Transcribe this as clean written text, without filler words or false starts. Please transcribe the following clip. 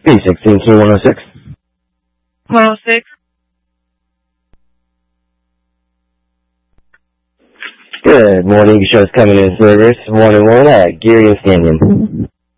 106. 106. Good morning. Show's coming in service 1-1 at Geary and Stanton.